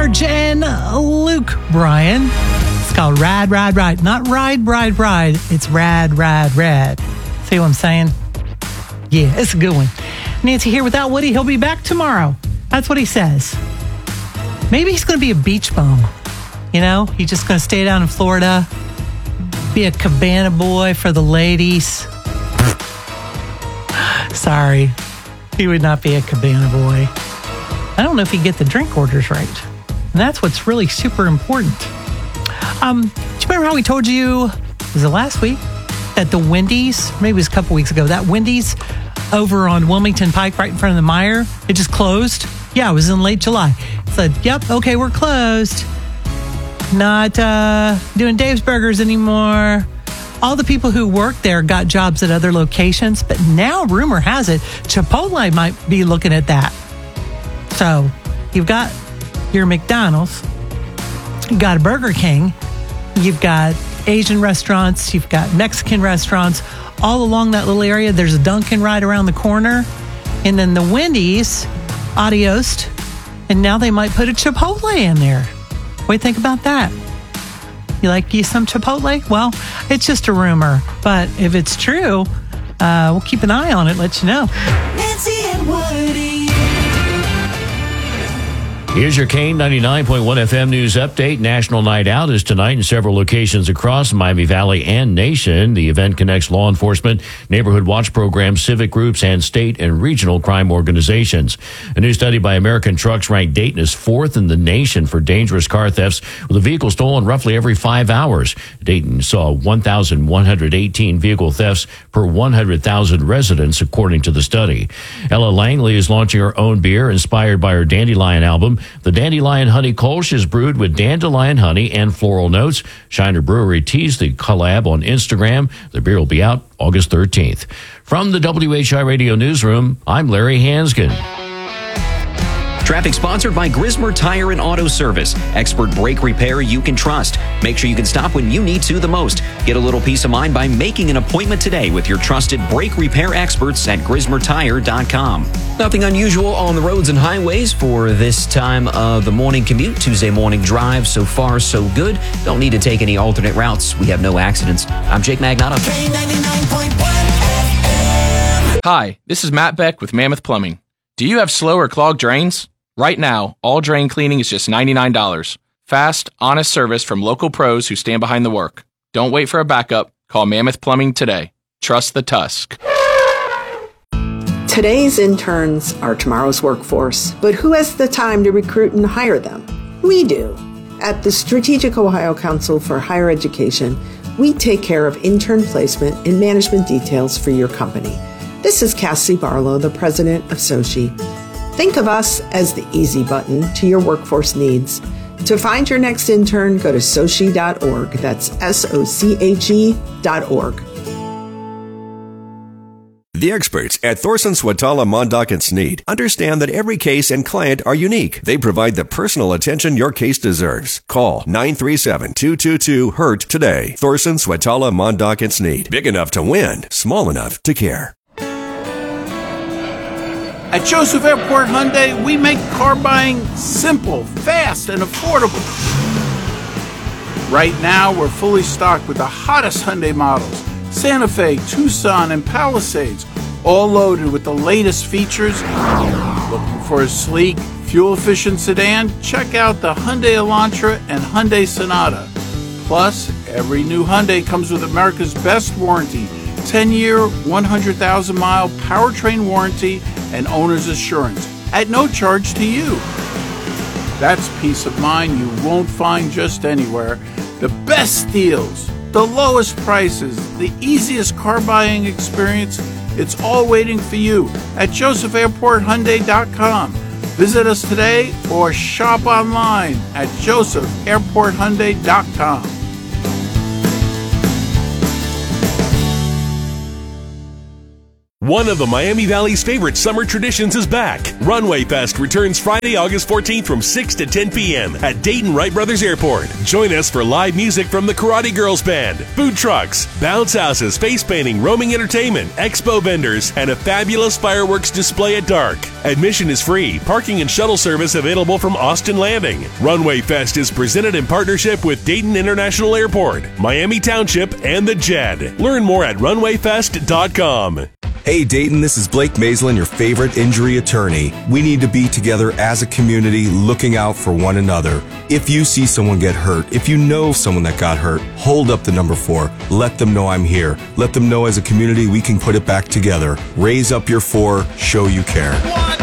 George and Luke Bryan. It's called Ride, Ride, Ride. Not Ride, Ride, Ride. It's Rad, Rad, Rad. See what I'm saying? Yeah, it's a good one. Nancy here without Woody. He'll be back tomorrow. That's what he says. Maybe he's going to be a beach bum. You know, he's just going to stay down in Florida, be a cabana boy for the ladies. Sorry, he would not be a cabana boy. I don't know if he'd get the drink orders right. And that's what's really super important. Do you remember how we told you, was it last week, that the Wendy's, maybe it was a couple weeks ago, that Wendy's over on Wilmington Pike right in front of the Meijer, it just closed? Yeah, it was in late July. It said, yep, okay, we're closed. Not doing Dave's Burgers anymore. All the people who work there got jobs at other locations, but now rumor has it Chipotle might be looking at that. So you've got your McDonald's, you've got a Burger King, you've got Asian restaurants, you've got Mexican restaurants all along that little area. There's a Dunkin' right around the corner, and then the Wendy's, adios, and now they might put a Chipotle in there. What do you think about that? You like you some Chipotle? Well, it's just a rumor, but if it's true, we'll keep an eye on it, let you know. Nancy and Woody. Here's your Kane 99.1 FM news update. National Night Out is tonight in several locations across Miami Valley and nation. The event connects law enforcement, neighborhood watch programs, civic groups, and state and regional crime organizations. A new study by American Trucks ranked Dayton as fourth in the nation for dangerous car thefts, with a vehicle stolen roughly every 5 hours. Dayton saw 1,118 vehicle thefts per 100,000 residents, according to the study. Ella Langley is launching her own beer inspired by her Dandelion album. The Dandelion Honey Kolsch is brewed with dandelion honey and floral notes. Shiner Brewery teased the collab on Instagram. The beer will be out August 13th. From the WHI Radio Newsroom, I'm Larry Hansgen. Traffic sponsored by Grismer Tire and Auto Service. Expert brake repair you can trust. Make sure you can stop when you need to the most. Get a little peace of mind by making an appointment today with your trusted brake repair experts at GrismerTire.com. Nothing unusual on the roads and highways for this time of the morning commute. Tuesday morning drive. So far, so good. Don't need to take any alternate routes. We have no accidents. I'm Jake Magnotta. Hi, this is Matt Beck with Mammoth Plumbing. Do you have slow or clogged drains? Right now, all drain cleaning is just $99. Fast, honest service from local pros who stand behind the work. Don't wait for a backup. Call Mammoth Plumbing today. Trust the Tusk. Today's interns are tomorrow's workforce, but who has the time to recruit and hire them? We do. At the Strategic Ohio Council for Higher Education, we take care of intern placement and management details for your company. This is Cassie Barlow, the president of SOCHI. Think of us as the easy button to your workforce needs. To find your next intern, go to sochi.org. That's SOCHE.org. The experts at Thorson Swatala Mondock and Sneed understand that every case and client are unique. They provide the personal attention your case deserves. Call 937-222-HURT today. Thorson Swatala Mondock and Sneed. Big enough to win, small enough to care. At Joseph Airport Hyundai, we make car buying simple, fast, and affordable. Right now, we're fully stocked with the hottest Hyundai models: Santa Fe, Tucson, and Palisades, all loaded with the latest features. Looking for a sleek, fuel-efficient sedan? Check out the Hyundai Elantra and Hyundai Sonata. Plus, every new Hyundai comes with America's best warranty: 10-year, 100,000-mile powertrain warranty and owner's assurance at no charge to you. That's peace of mind you won't find just anywhere. The best deals, the lowest prices, the easiest car buying experience, it's all waiting for you at josephairporthyundai.com. Visit us today or shop online at josephairporthyundai.com. One of the Miami Valley's favorite summer traditions is back. Runway Fest returns Friday, August 14th from 6 to 10 p.m. at Dayton Wright Brothers Airport. Join us for live music from the Karate Girls Band, food trucks, bounce houses, face painting, roaming entertainment, expo vendors, and a fabulous fireworks display at dark. Admission is free. Parking and shuttle service available from Austin Landing. Runway Fest is presented in partnership with Dayton International Airport, Miami Township, and the JED. Learn more at runwayfest.com. Hey Dayton, this is Blake Maislin, your favorite injury attorney. We need to be together as a community looking out for one another. If you see someone get hurt, if you know someone that got hurt, hold up the number 4. Let them know I'm here. Let them know as a community we can put it back together. Raise up your 4, show you care.